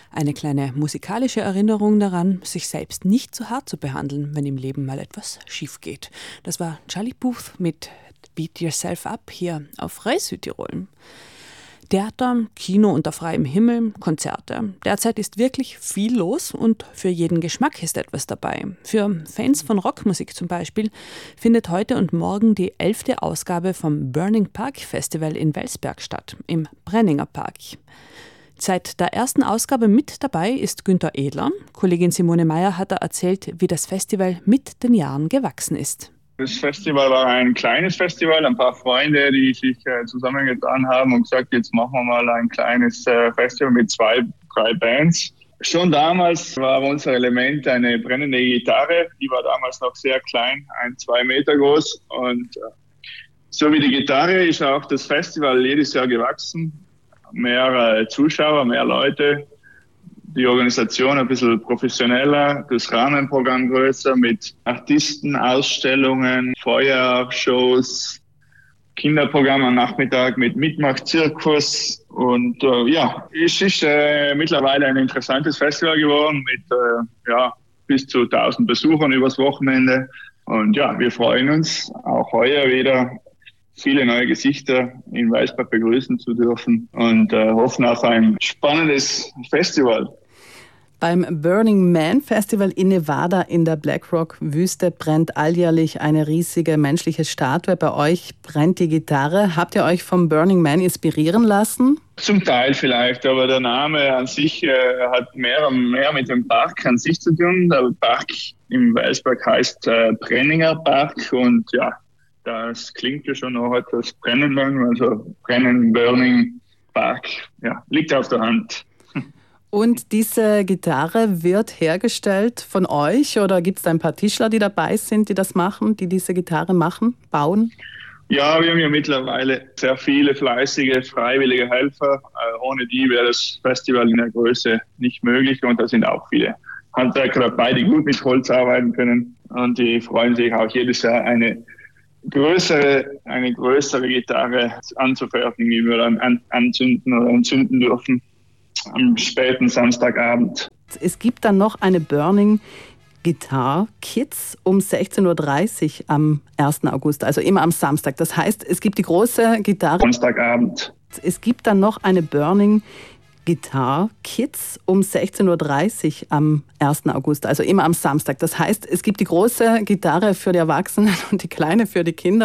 Eine kleine musikalische Erinnerung daran, sich selbst nicht zu hart zu behandeln, wenn im Leben mal etwas schief geht. Das war Charlie Puth mit Beat Yourself Up hier auf Radio Südtirol. Theater, Kino unter freiem Himmel, Konzerte. Derzeit ist wirklich viel los und für jeden Geschmack ist etwas dabei. Für Fans von Rockmusik zum Beispiel findet heute und morgen die 11. Ausgabe vom Burning Park Festival in Welsberg statt, im Brenninger Park. Seit der ersten Ausgabe mit dabei ist Günther Edler. Kollegin Simone Meyer hat erzählt, wie das Festival mit den Jahren gewachsen ist. Das Festival war ein kleines Festival, ein paar Freunde, die sich zusammengetan haben und gesagt, jetzt machen wir mal ein kleines Festival mit 2, 3 Bands. Schon damals war unser Element eine brennende Gitarre, die war damals noch sehr klein, 1-2 Meter groß. Und so wie die Gitarre ist auch das Festival jedes Jahr gewachsen. Mehr Zuschauer, mehr Leute. Die Organisation ein bisschen professioneller, das Rahmenprogramm größer mit Artisten, Ausstellungen, Feuershows, Kinderprogramm am Nachmittag mit Mitmachzirkus. Und es ist mittlerweile ein interessantes Festival geworden mit bis zu 1000 Besuchern übers Wochenende. Und ja, wir freuen uns auch heuer wieder viele neue Gesichter in Welsberg begrüßen zu dürfen und hoffen auf ein spannendes Festival. Beim Burning Man Festival in Nevada in der Blackrock-Wüste brennt alljährlich eine riesige menschliche Statue. Bei euch brennt die Gitarre. Habt ihr euch vom Burning Man inspirieren lassen? Zum Teil vielleicht, aber der Name an sich hat mehr mit dem Park an sich zu tun. Der Park im Welsberg heißt Brenninger Park und ja, das klingt ja schon auch etwas brennend, also Brennen, Burning Park, ja, liegt auf der Hand. Und diese Gitarre wird hergestellt von euch oder gibt es da ein paar Tischler, die dabei sind, die das machen, die diese Gitarre bauen? Ja, wir haben ja mittlerweile sehr viele fleißige, freiwillige Helfer. Ohne die wäre das Festival in der Größe nicht möglich und da sind auch viele Handwerker dabei, die gut mit Holz arbeiten können und die freuen sich auch jedes Jahr eine größere Gitarre anzufertigen, die wir dann entzünden dürfen am späten Samstagabend. Es gibt dann noch eine Burning Guitar Kids um 16.30 Uhr am 1. August, also immer am Samstag. Das heißt, es gibt die große Gitarre. Samstagabend. Es gibt dann noch eine Burning Guitar Kids um 16.30 Uhr am 1. August, also immer am Samstag. Das heißt, es gibt die große Gitarre für die Erwachsenen und die kleine für die Kinder.